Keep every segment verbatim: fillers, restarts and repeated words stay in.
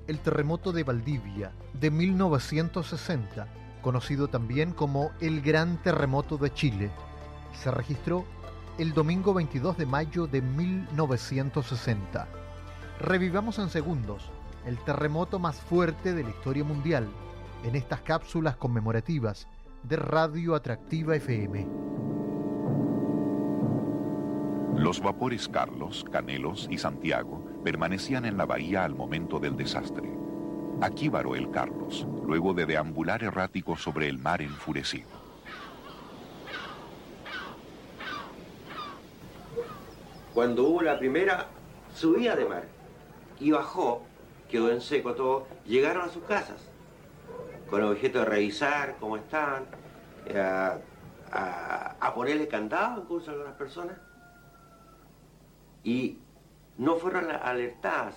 el terremoto de Valdivia de mil novecientos sesenta, conocido también como el Gran Terremoto de Chile, se registró el domingo veintidós de mayo de mil novecientos sesenta. Revivamos en segundos el terremoto más fuerte de la historia mundial en estas cápsulas conmemorativas de Radio Atractiva F M. Los vapores Carlos, Canelos y Santiago permanecían en la bahía al momento del desastre. Aquí varó el Carlos, luego de deambular errático sobre el mar enfurecido. Cuando hubo la primera subida de mar y bajó, quedó en seco todo, llegaron a sus casas con el objeto de revisar cómo estaban, a, a, a ponerle candado incluso a algunas personas, y no fueron alertadas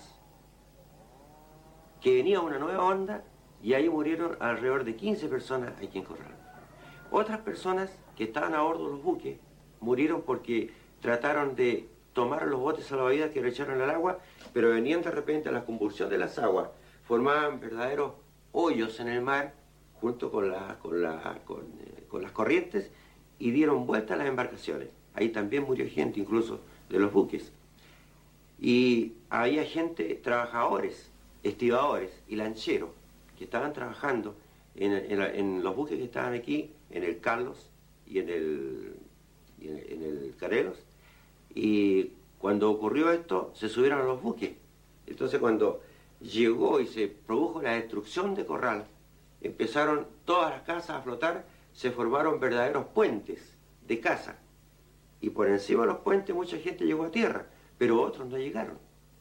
que venía una nueva onda, y ahí murieron alrededor de quince personas aquí en Corral. Otras personas que estaban a bordo de los buques murieron porque trataron de tomar los botes salvavidas que lo echaron al agua, pero venían de repente a la convulsión de las aguas, formaban verdaderos hoyos en el mar junto con, la, con, la, con, eh, con las corrientes, y dieron vuelta a las embarcaciones. Ahí también murió gente incluso de los buques. Y había gente, trabajadores, estibadores y lancheros que estaban trabajando en, en, en los buques que estaban aquí, en el Carlos y en el, y en, en el Canelos. Y cuando ocurrió esto, se subieron a los buques. Entonces cuando llegó y se produjo la destrucción de Corral, empezaron todas las casas a flotar, se formaron verdaderos puentes de casa. Y por encima de los puentes mucha gente llegó a tierra, pero otros no llegaron.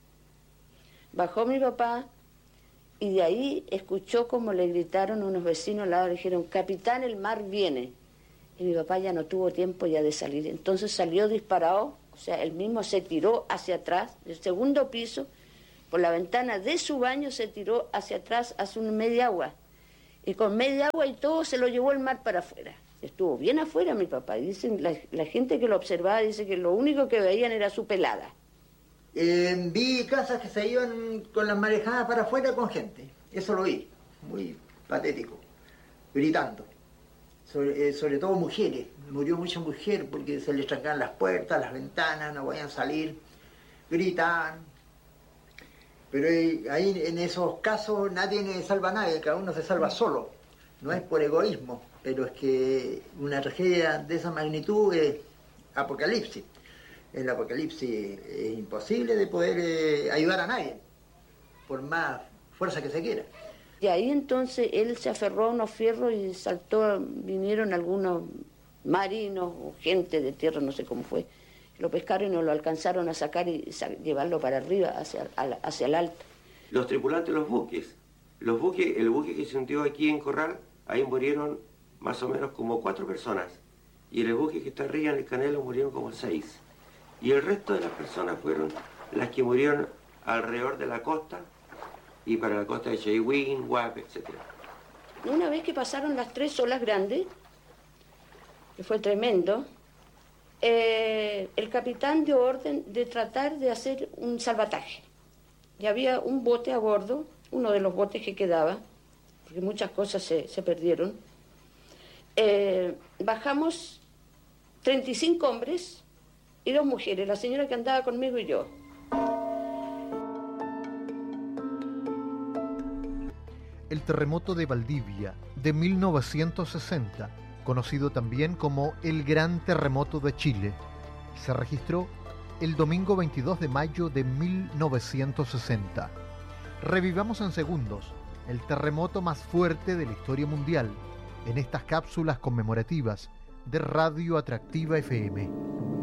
Bajó mi papá y de ahí escuchó como le gritaron unos vecinos al lado, le dijeron: capitán, el mar viene. Y mi papá ya no tuvo tiempo ya de salir. Entonces salió disparado, o sea, él mismo se tiró hacia atrás, del segundo piso, por la ventana de su baño se tiró hacia atrás, hacia un media agua. Y con media agua y todo se lo llevó el mar para afuera. Estuvo bien afuera mi papá. Y dicen, la, la gente que lo observaba dice que lo único que veían era su pelada. Eh, vi casas que se iban con las marejadas para afuera con gente. Eso lo vi. Muy patético. Gritando. Sobre, eh, sobre todo mujeres. Murió mucha mujer porque se les trancaban las puertas, las ventanas, no podían salir. Gritaban. Pero ahí en esos casos nadie salva a nadie, cada uno se salva solo. No es por egoísmo, pero es que una tragedia de esa magnitud es apocalipsis. El apocalipsis es imposible de poder eh, ayudar a nadie, por más fuerza que se quiera. Y ahí entonces él se aferró a unos fierros y saltó, vinieron algunos marinos o gente de tierra, no sé cómo fue. Lo pescaron y no lo alcanzaron a sacar y llevarlo para arriba, hacia, hacia el alto. Los tripulantes de los buques. Los buques, el buque que se hundió aquí en Corral, ahí murieron más o menos como cuatro personas. Y en el buque que está arriba en el Canelo murieron como seis. Y el resto de las personas fueron las que murieron alrededor de la costa y para la costa de Cheyhuín, Guape, etcétera. Una vez que pasaron las tres olas grandes, que fue tremendo, Eh, el capitán dio orden de tratar de hacer un salvataje. Y había un bote a bordo, uno de los botes que quedaba, porque muchas cosas se, se perdieron. Eh, bajamos treinta y cinco hombres y dos mujeres, la señora que andaba conmigo y yo. El terremoto de Valdivia de mil novecientos sesenta, conocido también como el Gran Terremoto de Chile, se registró el domingo veintidós de mayo de mil novecientos sesenta. Revivamos en segundos el terremoto más fuerte de la historia mundial en estas cápsulas conmemorativas de Radio Atractiva F M.